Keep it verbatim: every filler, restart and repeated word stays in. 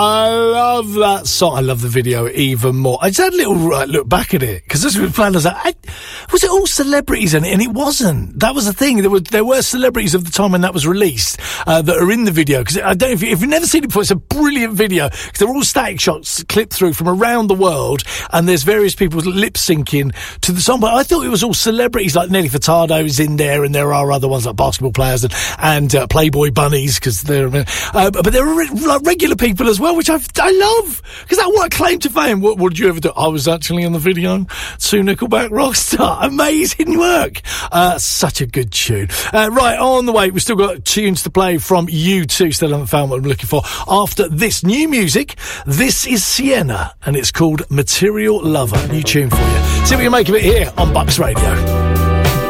I love that song. I love the video even more. I just had a little uh, look back at it, because as we were playing, I was like, I, was it all celebrities in it? And it wasn't. That was the thing. There were, there were celebrities of the time when that was released uh, that are in the video. Because I don't know if, you, if you've never seen it before, it's a brilliant video. Because they're all static shots clipped through from around the world, and there's various people lip syncing to the song. But I thought it was all celebrities, like Nelly Furtado is in there, and there are other ones like basketball players and, and uh, Playboy bunnies, because they're, uh, but there are re- like regular people as well, which I've, I love, because that what claim to fame. What, what did you ever do? I was actually in the video to Nickelback Rockstar. Amazing work. Uh, such a good tune. Uh, right, on the way, we've still got tunes to play from U two. Still haven't found what I'm looking for. After this new music, this is Sienna, and it's called Material Lover. New tune for you. See what you make of it here on Bucks Radio.